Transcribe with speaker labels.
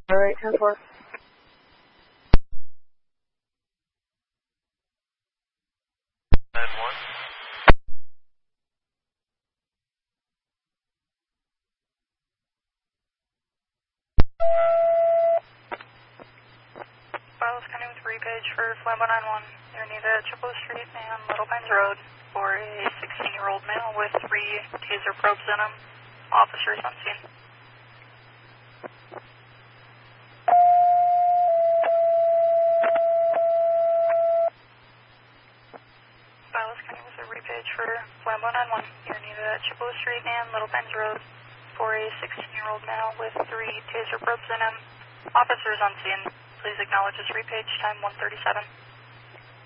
Speaker 1: Alright, 10-4.
Speaker 2: Silas County with repage for Flambeau 91. You're near the Chippewa Street and Little Pines Road for a 16-year-old male with 3 taser probes in him. Officers on scene. Silas County with a repage for Flambeau 91. You're near the Chippewa Street and Little Pines Road for a 16-year-old male with 3 taser probes in him. Officers on scene. Please acknowledge this repage, time 1:37.